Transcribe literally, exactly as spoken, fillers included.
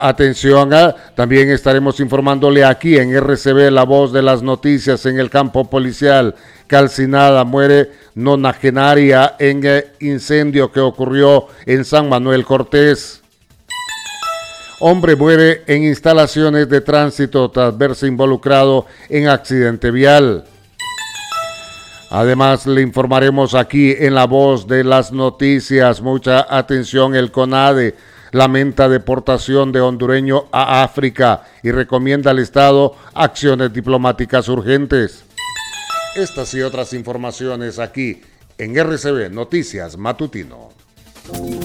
Atención, ¿eh? También estaremos informándole aquí en R C B, la voz de las noticias en el campo policial. Calcinada muere nonagenaria en el incendio que ocurrió en San Manuel Cortés. Hombre muere en instalaciones de tránsito tras verse involucrado en accidente vial. Además, le informaremos aquí en la voz de las noticias. Mucha atención, el CONADE lamenta deportación de hondureño a África y recomienda al Estado acciones diplomáticas urgentes. Estas y otras informaciones aquí en R C B Noticias Matutino.